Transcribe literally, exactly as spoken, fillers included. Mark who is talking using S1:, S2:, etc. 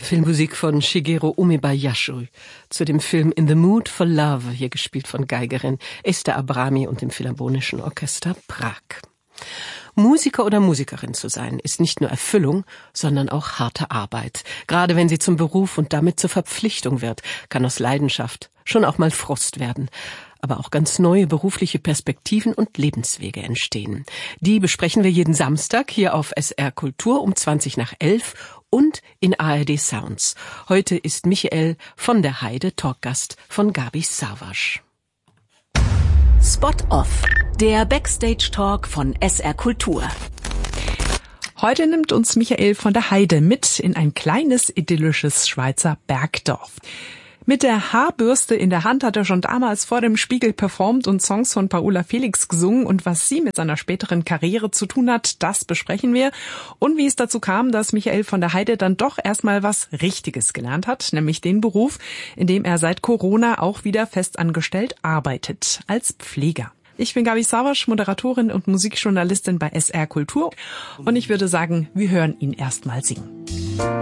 S1: Filmmusik von Shigeru Umebayashi zu dem Film In the Mood for Love, hier gespielt von Geigerin Esther Abrami und dem Philharmonischen Orchester Prag. Musiker oder Musikerin zu sein, ist nicht nur Erfüllung, sondern auch harte Arbeit. Gerade wenn sie zum Beruf und damit zur Verpflichtung wird, kann aus Leidenschaft schon auch mal Frust werden. Aber auch ganz neue berufliche Perspektiven und Lebenswege entstehen. Die besprechen wir jeden Samstag hier auf S R Kultur um zwanzig nach elf und in A R D Sounds. Heute ist Michael von der Heide Talkgast von Gabi Savas.
S2: Spot Off, der Backstage-Talk von S R Kultur.
S3: Heute nimmt uns Michael von der Heide mit in ein kleines, idyllisches Schweizer Bergdorf. Mit der Haarbürste in der Hand hat er schon damals vor dem Spiegel performt und Songs von Paola Felix gesungen. Und was sie mit seiner späteren Karriere zu tun hat, das besprechen wir. Und wie es dazu kam, dass Michael von der Heide dann doch erstmal was Richtiges gelernt hat, nämlich den Beruf, in dem er seit Corona auch wieder festangestellt arbeitet, als Pfleger. Ich bin Gabi Savas, Moderatorin und Musikjournalistin bei S R Kultur. Und ich würde sagen, wir hören ihn erstmal singen.